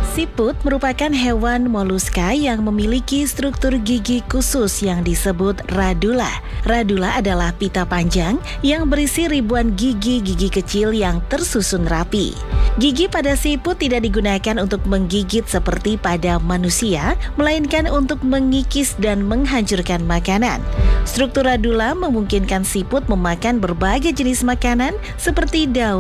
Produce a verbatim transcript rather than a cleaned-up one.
Siput merupakan hewan moluska yang memiliki struktur gigi khusus yang disebut radula. Radula adalah pita panjang yang berisi ribuan gigi-gigi kecil yang tersusun rapi. Gigi pada siput tidak digunakan untuk menggigit seperti pada manusia, melainkan untuk mengikis dan menghancurkan makanan. Struktur radula memungkinkan siput memakan berbagai jenis makanan seperti daun,